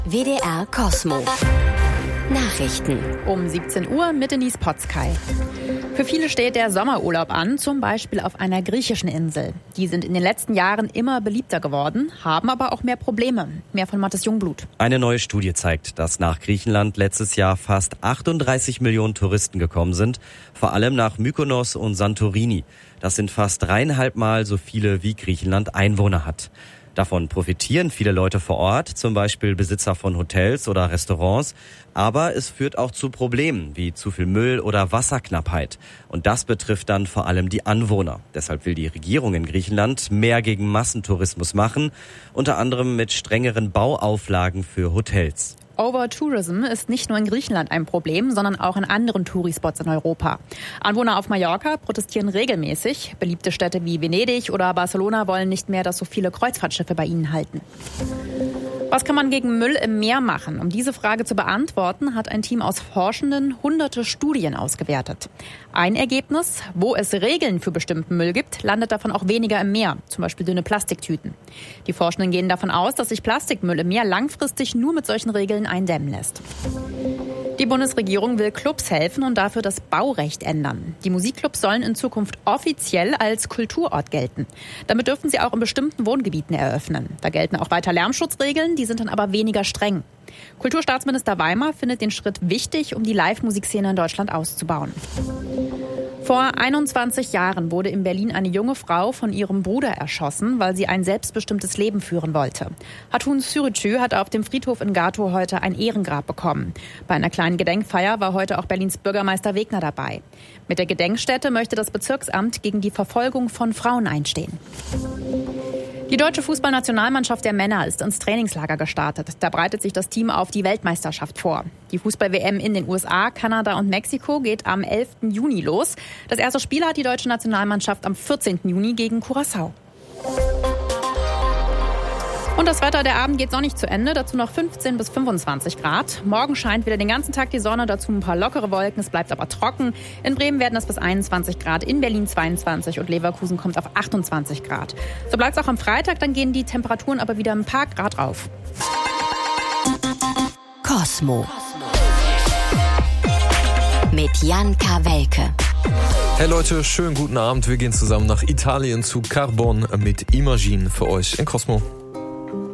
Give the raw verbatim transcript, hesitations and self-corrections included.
W D R Cosmo. Nachrichten. Um siebzehn Uhr mit Denise Potzkei. Für viele steht der Sommerurlaub an, zum Beispiel auf einer griechischen Insel. Die sind in den letzten Jahren immer beliebter geworden, haben aber auch mehr Probleme. Mehr von Mathis Jungblut. Eine neue Studie zeigt, dass nach Griechenland letztes Jahr fast achtunddreißig Millionen Touristen gekommen sind, vor allem nach Mykonos und Santorini. Das sind fast dreieinhalb Mal so viele, wie Griechenland Einwohner hat. Davon profitieren viele Leute vor Ort, zum Beispiel Besitzer von Hotels oder Restaurants. Aber es führt auch zu Problemen wie zu viel Müll oder Wasserknappheit. Und das betrifft dann vor allem die Anwohner. Deshalb will die Regierung in Griechenland mehr gegen Massentourismus machen, unter anderem mit strengeren Bauauflagen für Hotels. Overtourism ist nicht nur in Griechenland ein Problem, sondern auch in anderen Tourispots in Europa. Anwohner auf Mallorca protestieren regelmäßig. Beliebte Städte wie Venedig oder Barcelona wollen nicht mehr, dass so viele Kreuzfahrtschiffe bei ihnen halten. Was kann man gegen Müll im Meer machen? Um diese Frage zu beantworten, hat ein Team aus Forschenden hunderte Studien ausgewertet. Ein Ergebnis: Wo es Regeln für bestimmten Müll gibt, landet davon auch weniger im Meer, zum Beispiel dünne Plastiktüten. Die Forschenden gehen davon aus, dass sich Plastikmüll im Meer langfristig nur mit solchen Regeln eindämmen lässt. Die Bundesregierung will Clubs helfen und dafür das Baurecht ändern. Die Musikclubs sollen in Zukunft offiziell als Kulturort gelten. Damit dürfen sie auch in bestimmten Wohngebieten eröffnen. Da gelten auch weiter Lärmschutzregeln, die sind dann aber weniger streng. Kulturstaatsminister Weimer findet den Schritt wichtig, um die Live-Musikszene in Deutschland auszubauen. Vor einundzwanzig Jahren wurde in Berlin eine junge Frau von ihrem Bruder erschossen, weil sie ein selbstbestimmtes Leben führen wollte. Hatun Sürücü hat auf dem Friedhof in Gatow heute ein Ehrengrab bekommen. Bei einer kleinen Gedenkfeier war heute auch Berlins Bürgermeister Wegner dabei. Mit der Gedenkstätte möchte das Bezirksamt gegen die Verfolgung von Frauen einstehen. Die deutsche Fußballnationalmannschaft der Männer ist ins Trainingslager gestartet. Da bereitet sich das Team auf die Weltmeisterschaft vor. Die Fußball-W M in den U S A, Kanada und Mexiko geht am elften Juni los. Das erste Spiel hat die deutsche Nationalmannschaft am vierzehnten Juni gegen Curaçao. Und das Wetter, der Abend geht sonnig zu Ende, dazu noch fünfzehn bis fünfundzwanzig Grad. Morgen scheint wieder den ganzen Tag die Sonne, dazu ein paar lockere Wolken, es bleibt aber trocken. In Bremen werden es bis einundzwanzig Grad, in Berlin zweiundzwanzig und Leverkusen kommt auf achtundzwanzig Grad. So bleibt es auch am Freitag, dann gehen die Temperaturen aber wieder ein paar Grad rauf. Cosmo. Mit Jan Kawelke. Hey Leute, schönen guten Abend. Wir gehen zusammen nach Italien zu Carbon mit Imagine für euch in Cosmo.